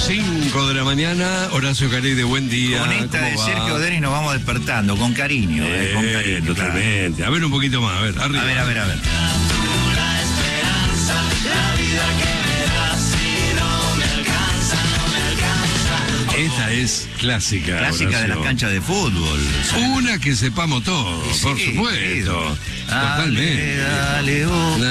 5 de la mañana, Horacio Caride, buen día. Con esta de Sergio Denis nos vamos despertando, con cariño, con cariño. Totalmente. Claro. A ver un poquito más, a ver, arriba. A ver. La esperanza, la vida que me das, si no me alcanza, no me alcanza. Esta es clásica. Clásica Horacio. de las canchas de fútbol. Una que sepamos todos, Sí, por supuesto. Totalmente. Dale,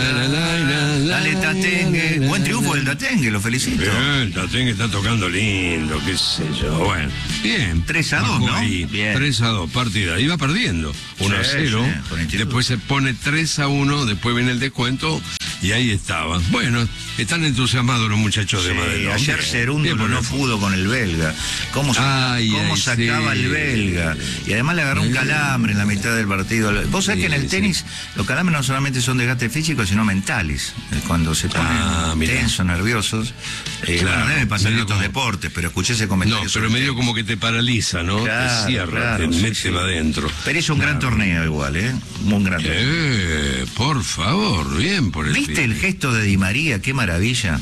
dale, Tatengue. Buen triunfo del Tatengue, lo felicito. Bien, Tatengue está tocando lindo, qué sé yo. Bueno, bien. 3-2, Bajó ¿no? ahí, Bien. 3-2, partida. Iba perdiendo 1-0. Sí, con actitud. Después se pone 3-1, después viene el descuento y ahí estaba. Bueno, están entusiasmados los muchachos de Madelón. Ayer Bien, Cerúndolo bien, no pudo con el belga. ¿Cómo sacaba sí. el belga? Y además le agarró un calambre en la mitad del partido. Vos sabés que en el tenis los calambres no solamente son desgaste físico, sino mentales. Cuando se ponen tensos, nerviosos. Bueno, debe pasar en otros deportes, pero escuché ese comentario. No, pero medio como que te paraliza, ¿no? Claro, te cierra, te mete para adentro. Pero es un gran torneo igual, ¿eh? Un gran torneo. Por favor, bien por el ¿Viste el gesto de Di María? Qué maravilla.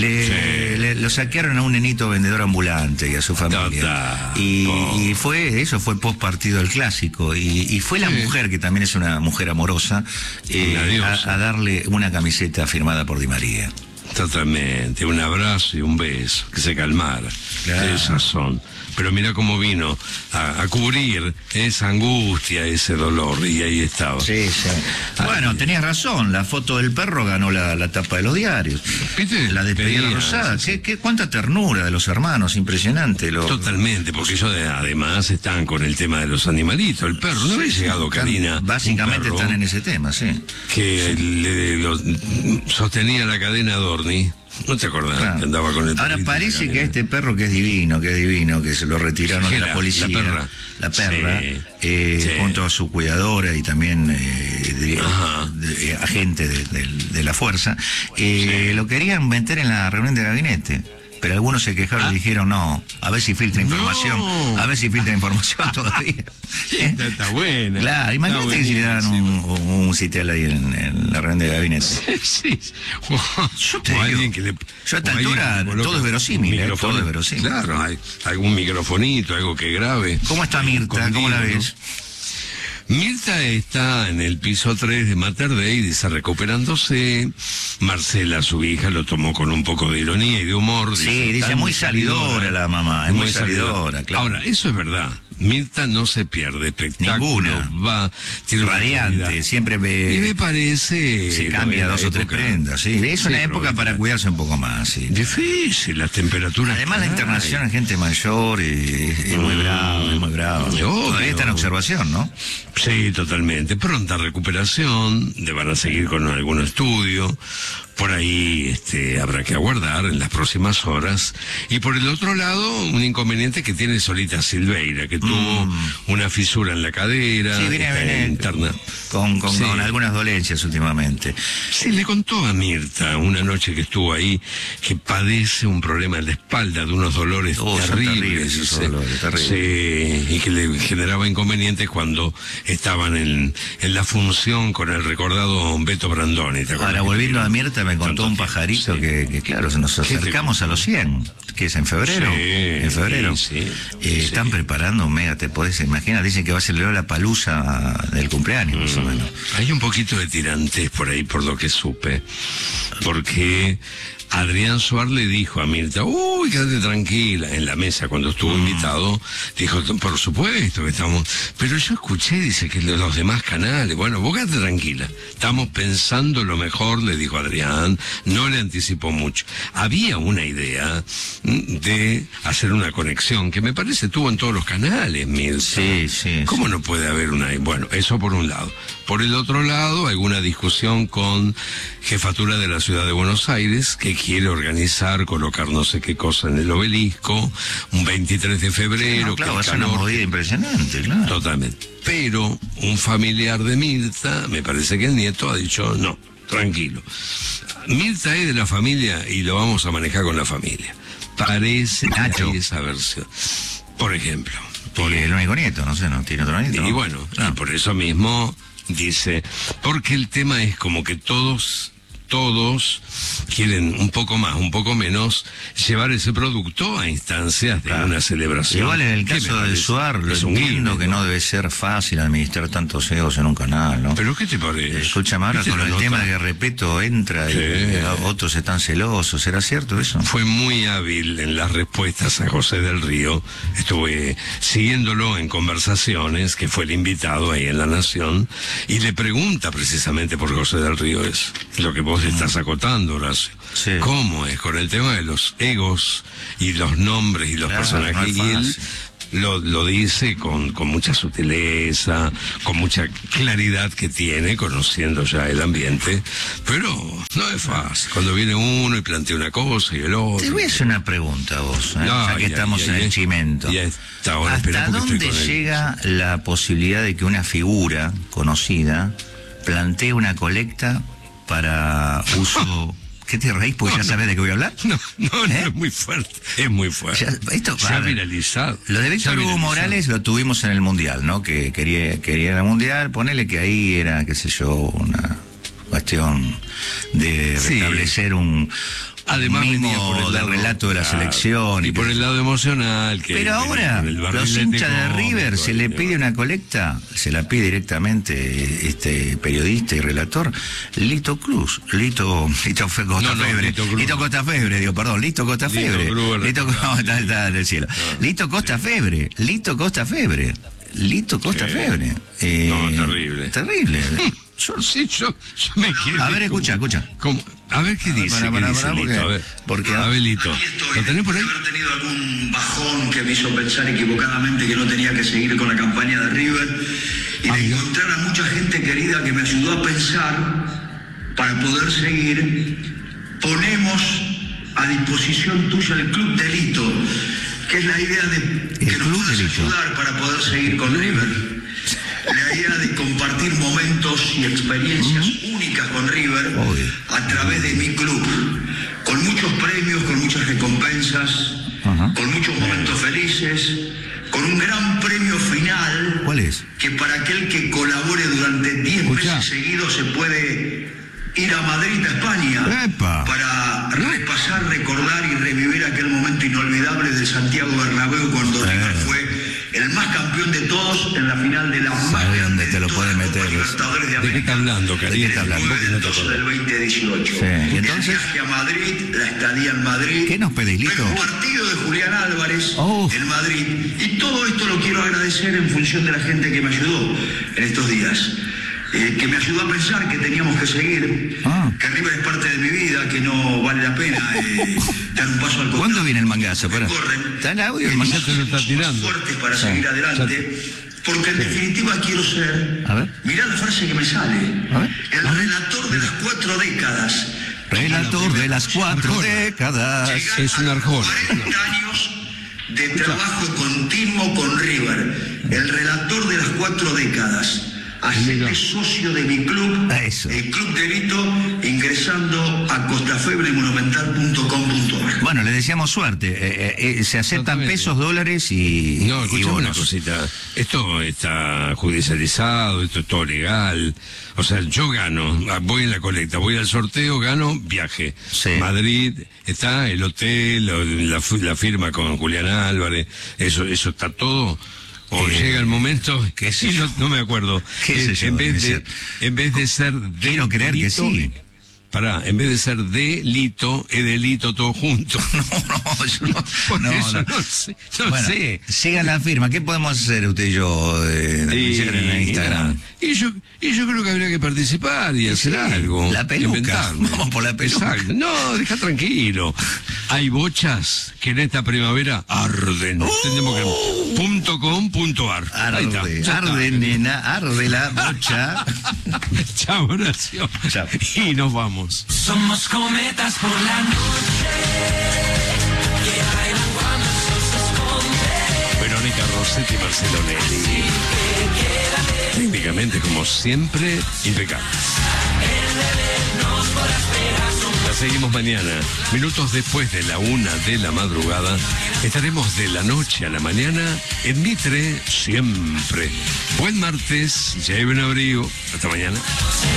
Lo saquearon a un nenito vendedor ambulante y a su familia. Y eso fue post partido del clásico. Y fue la mujer, que también es una mujer amorosa, a darle una camiseta firmada por Di María. Totalmente, un abrazo y un beso, que se calmara. Claro. Esas son. Pero mira cómo vino a cubrir esa angustia, ese dolor, y ahí estaba. Sí. Bueno, tenías razón, la foto del perro ganó la tapa de los diarios. ¿Viste? La despedida rosada. Cuánta ternura de los hermanos, impresionante. Totalmente, porque ellos además están con el tema de los animalitos. El perro, ¿no había llegado, Karina? Básicamente están en ese tema, sí. Que sostenía la cadena Dorni. ¿No te acordás? Claro. Que andaba con el Ahora parece que este perro que es divino, que se lo retiraron de la policía. La perra, junto a su cuidadora y también agente de la fuerza, lo querían meter en la reunión de gabinete. Pero algunos se quejaron y dijeron, no, a ver si filtra información, todavía. Está buena. Claro, imagínate que si le dan un sitial ahí en la reunión de gabinete. Sí. Yo te digo, yo a esta altura todo es verosímil, todo es verosímil. Claro, hay algún microfonito, algo que grabe. ¿Cómo está Mirta? ¿Cómo la ves? Mirta está en el piso 3 de Mater Dei, dice, recuperándose. Marcela, su hija, lo tomó con un poco de ironía y de humor. Sí, dice muy salidora la mamá, es muy salidora, claro. Ahora, eso es verdad. Mirta no se pierde espectáculo. Ninguna. Va, tiene radiante, siempre ve. Y me parece. Se cambia dos o tres prendas, sí. Es una época para cuidarse un poco más, sí. Difícil, las temperaturas. Además, la internación en gente mayor es muy brava, Todavía está en observación, ¿no? Sí, totalmente. Pronta recuperación, van a seguir con algún estudio. Por ahí habrá que aguardar en las próximas horas. Y por el otro lado, un inconveniente que tiene Solita Silveira, que tuvo una fisura en la cadera, viene interna. Con algunas dolencias últimamente. Sí, le contó a Mirta una noche que estuvo ahí que padece un problema en la espalda, de unos dolores terribles. Esos dolores, terribles. Sí, y que le generaba inconvenientes cuando estaban en la función con el recordado Beto Brandoni. Ahora, volviendo a Mirta, me contó un pajarito que claro, nos acercamos a los 100, que es en febrero. Están preparando un mega, te podés imaginar, dicen que va a ser la palusa del cumpleaños, más o menos. Hay un poquito de tirantes por ahí, por lo que supe, porque Adrián Suárez le dijo a Mirta, uy, quédate tranquila, en la mesa cuando estuvo invitado, dijo, por supuesto que estamos, pero yo escuché, dice que los demás canales, bueno, vos quédate tranquila, estamos pensando lo mejor, le dijo Adrián, no le anticipó mucho. Había una idea de hacer una conexión, que me parece tuvo en todos los canales, Mirta. Sí. ¿Cómo no puede haber una? Bueno, eso por un lado. Por el otro lado, alguna discusión con Jefatura de la Ciudad de Buenos Aires, que quiere organizar, colocar no sé qué cosa en el Obelisco, un 23 de febrero. Claro, va a ser una movida impresionante, claro. Totalmente. Pero un familiar de Mirta, me parece que el nieto, ha dicho, no, tranquilo. Mirta es de la familia y lo vamos a manejar con la familia. Parece que hay esa versión. Por ejemplo. El único nieto, no sé, no tiene otro nieto. Y bueno, y por eso mismo dice, porque el tema es como que todos todos quieren un poco más, un poco menos, llevar ese producto a instancias de una celebración. Igual en el caso de Suar, lo entiendo que no debe ser fácil administrar tantos egos en un canal, ¿no? ¿Pero qué te parece? Escúchame, ahora con el tema de que Repetto entra y otros están celosos, ¿será cierto eso? Fue muy hábil en las respuestas a José del Río. Estuve siguiéndolo en conversaciones, que fue el invitado ahí en La Nación, y le pregunta precisamente por José del Río, es lo que vos estás acotando, Horacio. Sí. ¿Cómo es? Con el tema de los egos y los nombres y los personajes. No es y él fácil. lo dice con mucha sutileza, con mucha claridad que tiene, conociendo ya el ambiente, pero no es fácil. Cuando viene uno y plantea una cosa y el otro. Te voy a hacer una pregunta a vos, ya que estamos en el chimento. ¿Hasta dónde llega la posibilidad de que una figura conocida plantee una colecta para uso... ¿Qué te reís? Porque ya sabes de qué voy a hablar. No, es muy fuerte. Es muy fuerte. Se ha viralizado. Lo de Víctor Hugo Morales lo tuvimos en el Mundial, ¿no? Que quería ir al Mundial. Ponele que ahí era, qué sé yo, una cuestión de restablecer un mimo por el del relato de la selección. Y por el lado emocional. Pero ahora, los hinchas de River, se le pide una colecta, se la pide directamente este periodista y relator, Lito Costafebre, está en el cielo. Lito Costafebre. Terrible. Terrible. Yo me quiero. A ver, escucha. ¿Cómo? A ver qué dice. ¿Qué dice Lito? A ver, Lito. ¿Lo tenés por ahí? Haber tenido algún bajón que me hizo pensar equivocadamente que no tenía que seguir con la campaña de River y de encontrar a mucha gente querida que me ayudó a pensar para poder seguir. Ponemos a disposición tuya el Club de Lito, que es la idea de que nos puedas ayudar para poder seguir con River. La idea de compartir momentos y experiencias únicas con River a través de mi club, con muchos premios, con muchas recompensas, con muchos momentos felices, con un gran premio final. ¿Cuál es? Que para aquel que colabore durante 10 meses seguidos se puede ir a Madrid, a España, para repasar, recordar y revivir aquel momento inolvidable del Santiago Bernabéu cuando River fue el más campeón de todos en la final de la más grande te lo puede meter. Libertadores de América. ¿De qué está hablando, cariño? El 12 del 2018. ¿Y entonces? El viaje a Madrid, la estadía en Madrid. ¿Qué nos pedís, Lito? El partido de Julián Álvarez en Madrid. Y todo esto lo quiero agradecer en función de la gente que me ayudó en estos días. Que me ayudó a pensar que teníamos que seguir, que River es parte de mi vida, que no vale la pena dar un paso al costado. ¿Cuándo viene el mangazo? ¿Está el audio? El mangazo lo está tirando. Fuertes para seguir adelante, porque en definitiva quiero ser, mirá la frase que me sale, el relator de las 4 décadas. Relator de las 4 décadas. Es un arjona. 40 años de trabajo continuo con River, el relator de las 4 décadas. Hacete socio de mi club, el Club de Lito, ingresando a costafebremonumental.com.ar. Bueno, le deseamos suerte. Se aceptan pesos, dólares y No, escuchame una bonos. cosita. Esto está judicializado, esto es todo legal. O sea, yo gano, voy en la colecta, voy al sorteo, gano, viaje. Madrid, está el hotel, la firma con Julián Álvarez, eso está todo. O llega el momento que no me acuerdo. En vez de ser de quiero creer que sí. En vez de ser de Lito, es de Lito todo junto. No sé. Sigan la firma. ¿Qué podemos hacer usted y yo en Instagram? Y yo creo que habría que participar y hacer algo. La peluca. Inventarlo. Vamos por la peluca. Exacto. No, deja tranquilo. Hay bochas que en esta primavera arden. Tenemos que .com.ar. Arde, nena, arde la bocha. Chao, Horacio. Chao. Y nos vamos. Somos cometas por la noche que bailan cuando el sol se esconde. Verónica Rossetti y Marcelo Nelly. Técnicamente, como siempre, impecables. La seguimos mañana. Minutos después de la 1 de la madrugada, estaremos de la noche a la mañana en Mitre siempre. Buen martes, lleven abrigo. Hasta mañana.